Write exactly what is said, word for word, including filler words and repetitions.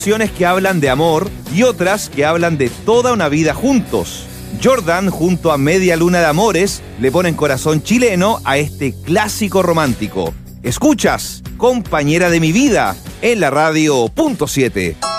canciones que hablan de amor y otras que hablan de toda una vida juntos. Jordan, junto a Media Luna de Amores, le ponen corazón chileno a este clásico romántico. Escuchas, Compañera de mi vida, en la radio punto siete.